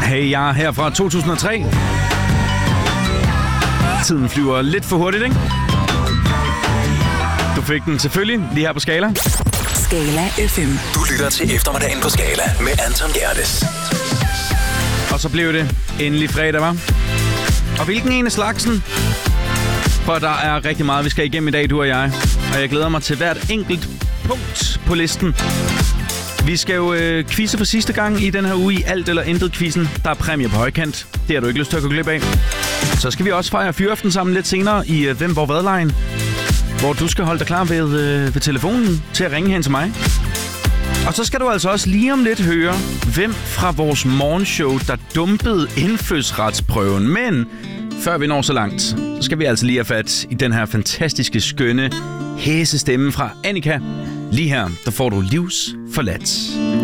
Hey, jeg er her fra 2003. Tiden flyver lidt for hurtigt, ikke? Du fik den selvfølgelig lige her på Skala. Skala FM. Du lytter til eftermiddagen på Skala med Anton Gerdes. Og så blev det endelig fredag, hva'? Og hvilken en af slagsen? For der er rigtig meget, vi skal igennem i dag, du og jeg. Og jeg glæder mig til hvert enkelt punkt på listen. Vi skal jo quizze for sidste gang i den her uge i Alt eller Intet-quizzen. Der er præmie på højkant. Det har du ikke lyst til at gå glip af. Så skal vi også fejre fyraften sammen lidt senere i Hvem Hvor Hvad-lejen, hvor du skal holde dig klar ved telefonen til at ringe hen til mig. Og så skal du altså også lige om lidt høre, hvem fra vores morgenshow, der dumpede indfødsretsprøven. Men før vi når så langt, så skal vi altså lige have fat i den her fantastiske, skønne, hæse stemme fra Annika. Lige her, der får du Livs forladt.